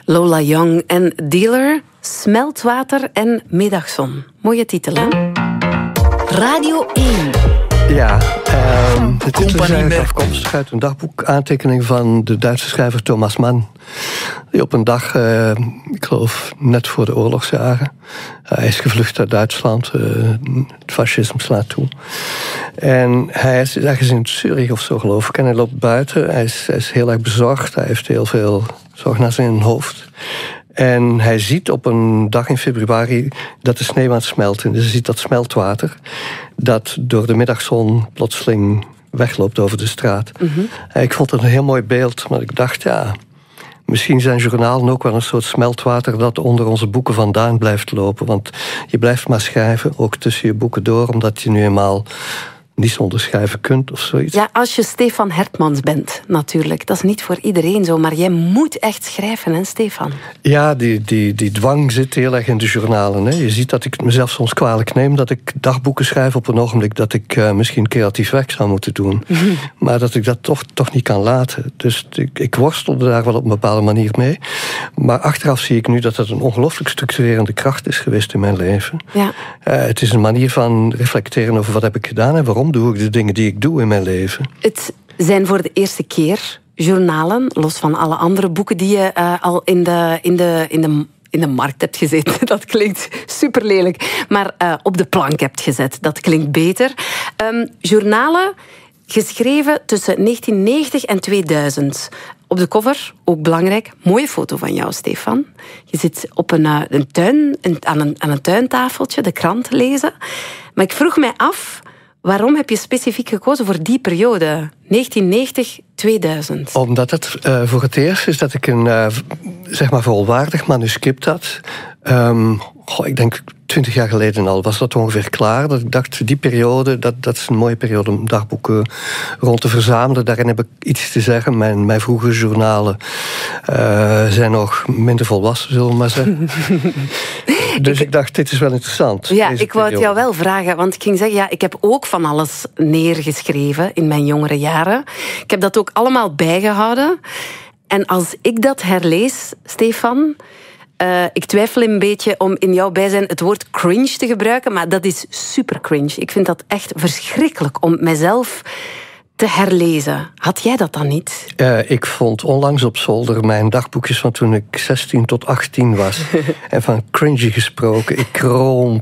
Lola Young en Dealer, Smeltwater en Middagzon. Mooie titel, hè? Radio 1. Ja, de titel is eigenlijk afkomstig uit een dagboekaantekening van de Duitse schrijver Thomas Mann. Die op een dag, ik geloof net voor de oorlogsjaren, hij is gevlucht uit Duitsland, het fascisme slaat toe. En hij is ergens in Zurich of zo, geloof ik, en hij loopt buiten. Hij is heel erg bezorgd, hij heeft heel veel zorg naar zijn hoofd. En hij ziet op een dag in februari dat de sneeuw aan het smelten is. Dus hij ziet dat smeltwater dat door de middagzon plotseling wegloopt over de straat. Mm-hmm. Ik vond het een heel mooi beeld, maar ik dacht, ja, misschien zijn journalen ook wel een soort smeltwater dat onder onze boeken vandaan blijft lopen. Want je blijft maar schrijven, ook tussen je boeken door, omdat je nu eenmaal niet zonder schrijven kunt of zoiets. Ja, als je Stefan Hertmans bent, natuurlijk. Dat is niet voor iedereen zo, maar jij moet echt schrijven, hè, Stefan? Ja, die dwang zit heel erg in de journalen. Hè. Je ziet dat ik mezelf soms kwalijk neem dat ik dagboeken schrijf op een ogenblik dat ik misschien creatief werk zou moeten doen. Mm-hmm. Maar dat ik dat toch niet kan laten. Dus ik worstelde daar wel op een bepaalde manier mee. Maar achteraf zie ik nu dat het een ongelooflijk structurerende kracht is geweest in mijn leven. Ja. Het is een manier van reflecteren over wat heb ik gedaan en waarom doe ik de dingen die ik doe in mijn leven. Het zijn voor de eerste keer journalen, los van alle andere boeken die je al in de markt hebt gezet. Dat klinkt super lelijk. Maar op de plank hebt gezet. Dat klinkt beter. Journalen geschreven tussen 1990 en 2000. Op de cover, ook belangrijk, mooie foto van jou, Stefan. Je zit op een tuin, aan een tuintafeltje de krant lezen. Maar ik vroeg mij af, waarom heb je specifiek gekozen voor die periode, 1990-2000? Omdat het voor het eerst is dat ik een zeg maar volwaardig manuscript had. Ik denk 20 jaar geleden al was dat ongeveer klaar. Dat ik dacht, die periode, dat is een mooie periode om dagboeken rond te verzamelen. Daarin heb ik iets te zeggen. Mijn vroegere journalen zijn nog minder volwassen, zullen we maar zeggen. Dus ik dacht, dit is wel interessant. Ja, ik wou het jou wel vragen, want ik ging zeggen, ja, ik heb ook van alles neergeschreven in mijn jongere jaren. Ik heb dat ook allemaal bijgehouden. En als ik dat herlees, Stefan, ik twijfel een beetje om in jouw bijzijn het woord cringe te gebruiken, maar dat is super cringe. Ik vind dat echt verschrikkelijk om mijzelf te herlezen. Had jij dat dan niet? Ik vond onlangs op zolder mijn dagboekjes van toen ik 16 tot 18 was. En van cringy gesproken, ik kroon